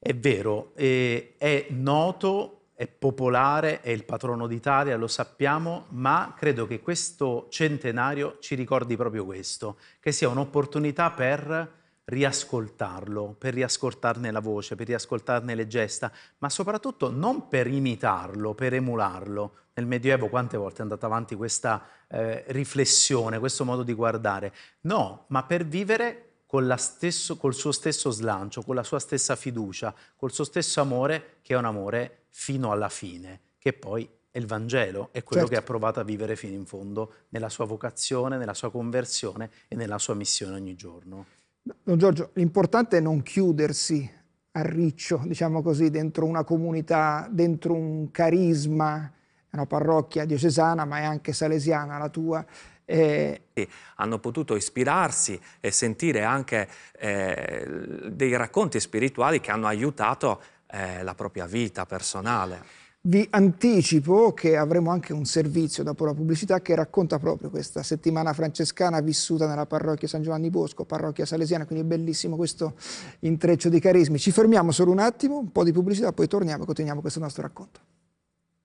È vero, è noto, è popolare, è il patrono d'Italia, lo sappiamo, ma credo che questo centenario ci ricordi proprio questo, che sia un'opportunità per riascoltarlo, per riascoltarne la voce, per riascoltarne le gesta, ma soprattutto non per imitarlo, per emularlo. Nel Medioevo quante volte è andata avanti questa riflessione, questo modo di guardare? No, ma per vivere col suo stesso slancio, con la sua stessa fiducia, col suo stesso amore, che è un amore fino alla fine, che poi è il Vangelo, è quello che ha provato a vivere fino in fondo nella sua vocazione, nella sua conversione e nella sua missione ogni giorno. Don Giorgio, l'importante è non chiudersi a riccio, diciamo così, dentro una comunità, dentro un carisma, è una parrocchia diocesana, ma è anche salesiana la tua. Hanno potuto ispirarsi e sentire anche dei racconti spirituali che hanno aiutato la propria vita personale. Vi anticipo che avremo anche un servizio dopo la pubblicità che racconta proprio questa settimana francescana vissuta nella parrocchia San Giovanni Bosco, parrocchia salesiana, quindi è bellissimo questo intreccio di carismi. Ci fermiamo solo un attimo, un po' di pubblicità, poi torniamo e continuiamo questo nostro racconto.